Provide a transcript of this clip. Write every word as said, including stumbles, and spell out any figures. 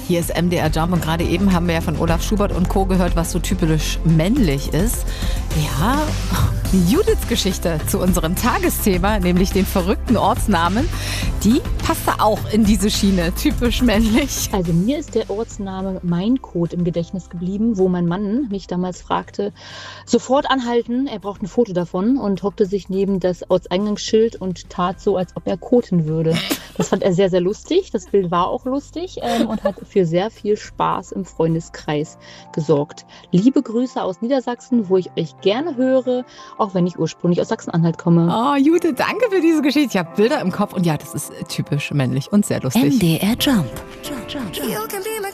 Hier ist M D R Jump und gerade eben haben wir ja von Olaf Schubert und Co. gehört, was so typisch männlich ist. Ja, Judiths Geschichte zu unserem Tagesthema, nämlich den verrückten Ortsnamen, die passt da auch in diese Schiene, typisch männlich. Also mir ist der Ortsname Mainkot im Gedächtnis geblieben, wo mein Mann mich damals fragte, sofort anhalten, er braucht ein Foto davon und hockte sich neben das Ortseingangsschild und tat so, als ob er koten würde. Das fand er sehr, sehr lustig, das Bild war auch lustig ähm, und hat für sehr viel Spaß im Freundeskreis gesorgt. Liebe Grüße aus Niedersachsen, wo ich euch gerne höre, auch wenn ich ursprünglich aus Sachsen-Anhalt komme. Oh, Judith, danke für diese Geschichte. Ich habe Bilder im Kopf und ja, das ist typisch männlich und sehr lustig. M D R Jump. Jump, Jump, Jump.